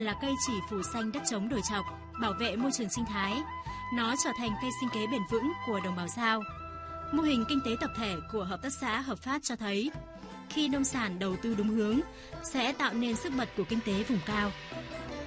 là cây chỉ phủ xanh đất trống đồi trọc, bảo vệ môi trường sinh thái. Nó trở thành cây sinh kế bền vững của đồng bào Dao. Mô hình kinh tế tập thể của hợp tác xã Hợp Phát cho thấy, khi nông sản đầu tư đúng hướng, sẽ tạo nên sức bật của kinh tế vùng cao.